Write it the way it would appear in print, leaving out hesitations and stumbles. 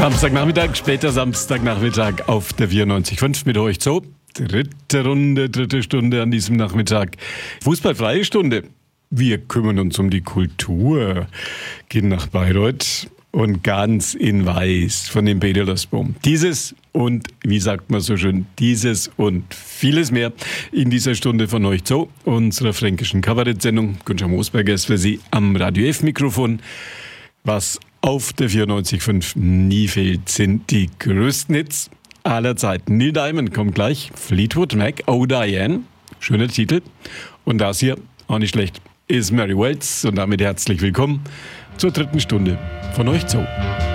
Samstagnachmittag, später Samstagnachmittag auf der 94.5 mit euch Zoo. Dritte Runde, dritte Stunde an diesem Nachmittag. Fußballfreie Stunde. Wir kümmern uns um die Kultur. Gehen nach Bayreuth und ganz in Weiß von dem Peterlersboom. Dieses und, wie sagt man so schön, dieses und vieles mehr in dieser Stunde von euch Zoo, unserer fränkischen Kabarettsendung. Günther Moosberger ist für Sie am Radio F-Mikrofon. Was auf der 94.5 nie fehlt, sind die größten Hits aller Zeiten. Neil Diamond kommt gleich, Fleetwood Mac, Oh Diane, schöner Titel. Und das hier, auch nicht schlecht, ist Mary Wells. Und damit herzlich willkommen zur dritten Stunde von euch Zoo.